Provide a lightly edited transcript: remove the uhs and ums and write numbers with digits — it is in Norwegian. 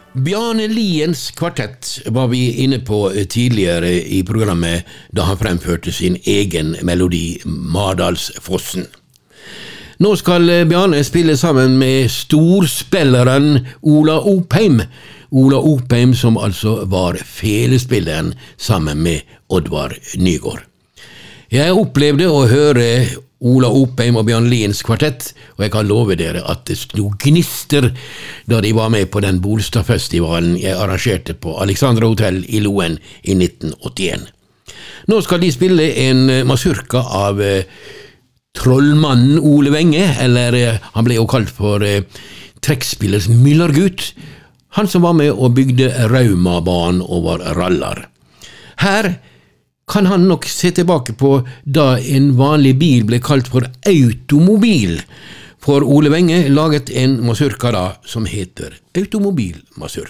Bjarne Liens kvartett var vi inne på tidligere i programmet da han fremførte sin egen melodi Mardalsfossen. Nå skal Bjarne spille sammen med storspilleren Ola Opheim. Ola Opheim som altså var felespilleren sammen med Oddvar Nygård. Jeg opplevde å høre Ola Opheim og Bjarne Liens kvartett, og jeg kan love dere at det slo gnister da de var med på den Bolstadfestivalen jeg arrangerte på Alexandra Hotel i Loen i 1981. Nå skal de spille en mazurka av trollmannen Ole Wenge, eller han ble jo kalt for trekkspillers Myllargut, han som var med og bygde Raumabanen over Rallar. Her kan han nok se tilbake på da en vanlig bil ble kalt for automobil, for Ole Wenge laget en mazurka da som heter Automobil Mazurka.